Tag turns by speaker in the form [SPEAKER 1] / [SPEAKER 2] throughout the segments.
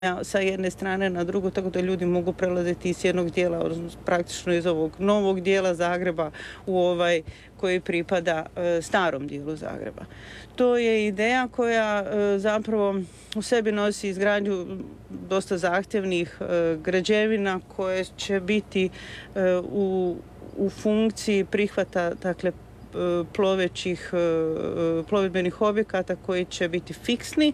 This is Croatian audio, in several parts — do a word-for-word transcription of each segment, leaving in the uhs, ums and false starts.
[SPEAKER 1] sa jedne strane na drugu, tako da ljudi mogu prelaziti iz jednog dijela, odnosno praktično iz ovog novog dijela Zagreba u ovaj koji pripada e, starom dijelu Zagreba. To je ideja koja e, zapravo u sebi nosi izgradnju dosta zahtjevnih e, građevina koje će biti e, u, u funkciji prihvata, dakle, plovećih, plovidbenih objekata koji će biti fiksni.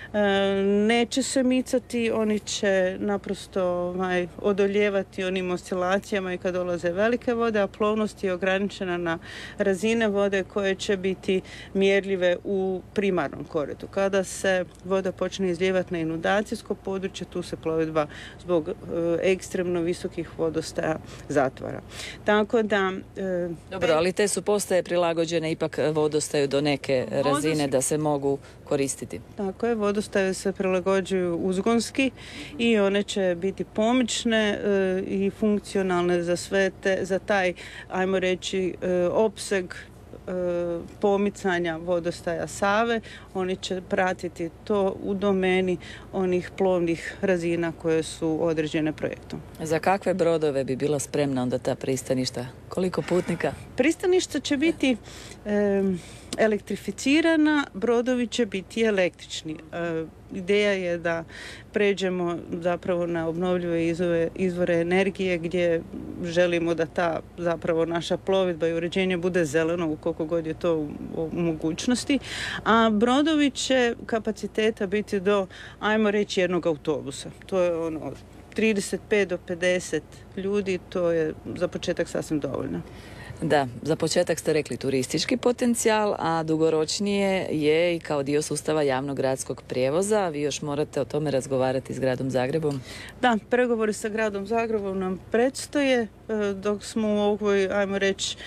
[SPEAKER 1] Neće se micati, oni će naprosto ovaj, odoljevati onim oscilacijama i kad dolaze velike vode, a plovnost je ograničena na razine vode koje će biti mjerljive u primarnom koritu. Kada se voda počne izlijevati na inundacijsko područje, tu se plovidba zbog e, ekstremno visokih vodostaja zatvara. Tako da... E,
[SPEAKER 2] Dobro, ali te su postaje prilagođene ipak vodostaju do neke razine vodost... da se mogu koristiti.
[SPEAKER 1] Tako je, vodostaje se prilagođuju uzgonski i one će biti pomoćne e, i funkcionalne za sve te, za taj, ajmo reći, e, opseg e, pomicanja vodostaja Save. Oni će pratiti to u domeni onih plovnih razina koje su određene projektom.
[SPEAKER 2] Za kakve brodove bi bila spremna onda ta pristaništa? Koliko putnika?
[SPEAKER 1] Pristaništa će biti e, elektrificirana, brodovi će biti električni. E, ideja je da pređemo zapravo na obnovljive izvore, izvore energije gdje želimo da ta zapravo naša plovidba i uređenje bude zeleno ukoliko god je to u, u mogućnosti, a brodovi će kapaciteta biti do, ajmo reći, jednog autobusa. To je ono od trideset pet do pedeset ljudi, to je za početak sasvim dovoljno.
[SPEAKER 2] Da, za početak ste rekli turistički potencijal, a dugoročnije je i kao dio sustava javnog gradskog prijevoza. Vi još morate o tome razgovarati s gradom Zagrebom.
[SPEAKER 1] Da, pregovori sa gradom Zagrebom nam predstoje, dok smo u ovoj, ajmo reći,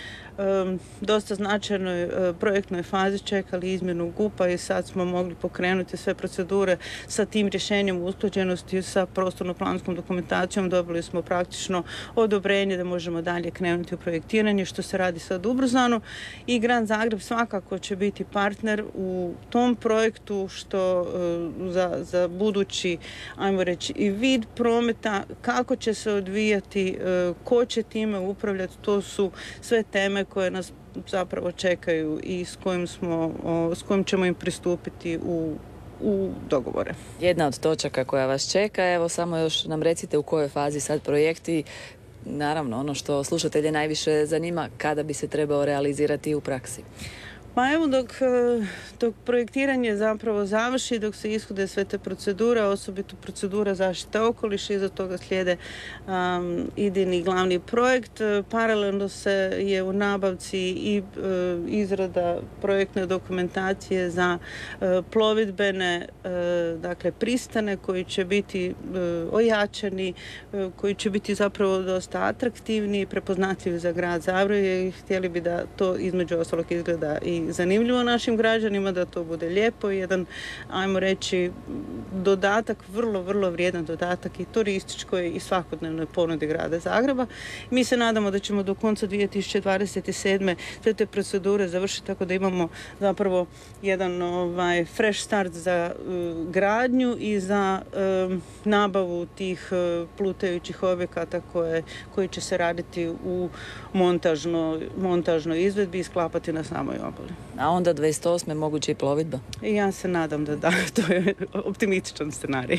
[SPEAKER 1] dosta značajnoj projektnoj fazi čekali izmjenu G U P-a i sad smo mogli pokrenuti sve procedure sa tim rješenjem usklađenosti sa prostorno-planskom dokumentacijom. Dobili smo praktično odobrenje da možemo dalje krenuti u projektiranje, što se radi sad ubrzano, i grad Zagreb svakako će biti partner u tom projektu, što za, za budući, ajmo reći, i vid prometa, kako će se odvijati, ko će time upravljati, to su sve teme koje nas zapravo čekaju i s kojim smo, s kojim ćemo im pristupiti u, u dogovore.
[SPEAKER 2] Jedna od točaka koja vas čeka, evo samo još nam recite u kojoj fazi sad projekti, naravno ono što slušatelje najviše zanima, kada bi se trebao realizirati u praksi.
[SPEAKER 1] Pa evo, dok, dok projektiranje zapravo završi, dok se ishode sve te procedure, osobito procedura zaštite okoliša, iza toga slijede um, idejni glavni projekt. Paralelno se je u nabavci i uh, izrada projektne dokumentacije za uh, plovidbene, uh, dakle, pristane koji će biti uh, ojačani, uh, koji će biti zapravo dosta atraktivni i prepoznatljivi za grad Zagreb, i htjeli bi da to između ostalog izgleda i zanimljivo našim građanima, da to bude lijepo, jedan, ajmo reći, dodatak, vrlo, vrlo vrijedan dodatak i turističkoj i svakodnevnoj ponudi grada Zagreba. Mi se nadamo da ćemo do konca dvije tisuće dvadeset sedme sve te procedure završiti tako da imamo zapravo jedan ovaj, fresh start za uh, gradnju i za um, nabavu tih uh, plutajućih objekata koje, koji će se raditi u montažno, montažnoj izvedbi i sklapati na samoj obali.
[SPEAKER 2] A onda dvadeset osme moguće i plovidba?
[SPEAKER 1] Ja se nadam da da, to je optimističan scenarij.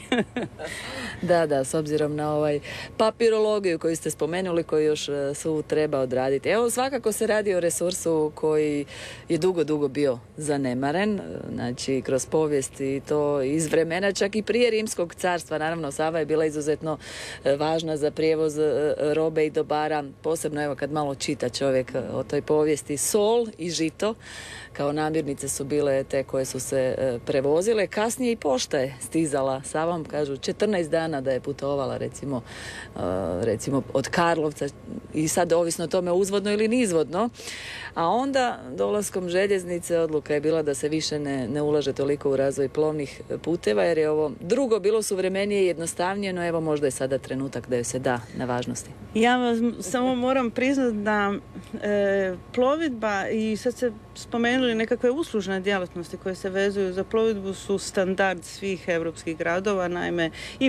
[SPEAKER 2] Da, da, s obzirom na ovaj papirologiju koju ste spomenuli, koju još su treba odraditi. Evo, svakako se radi o resursu koji je dugo, dugo bio zanemaren, znači kroz povijest i to iz vremena čak i prije Rimskog carstva. Naravno, Sava je bila izuzetno važna za prijevoz robe i dobara, posebno evo kad malo čita čovjek o toj povijesti. Sol i žito kao namirnice su bile te koje su se e, prevozile. Kasnije i pošta je stizala Savom, kažu četrnaest dana da je putovala recimo, e, recimo od Karlovca, i sad ovisno o tome uzvodno ili nizvodno. A onda dolaskom željeznice odluka je bila da se više ne, ne ulaže toliko u razvoj plovnih puteva, jer je ovo drugo bilo suvremenije i jednostavnije, no evo možda je sada trenutak da joj se da na važnosti.
[SPEAKER 1] Ja vam samo moram priznati da e, plovidba, i sad se spomenuli nekakve uslužne djelatnosti koje se vezuju za plovidbu su standard svih europskih gradova, naime i